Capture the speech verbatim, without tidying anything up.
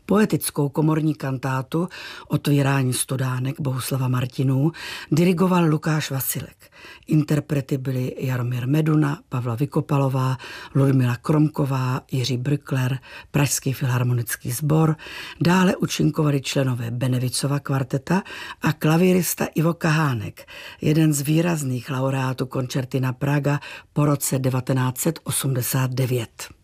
Poetickou komorní kantátu Otvírání studánek Bohuslava Martinů dirigoval Lukáš Vasilek. Interprety byli Jaromír Meduna, Pavla Vykopalová, Ludmila Kromková, Jiří Brkler, Pražský filharmonický sbor, dále účinkovali členové Benevicova kvarteta a klavírista Ivo Kahánek, jeden z výrazných laureátů Koncertina Praga po roce devatenáct set osmdesát devět.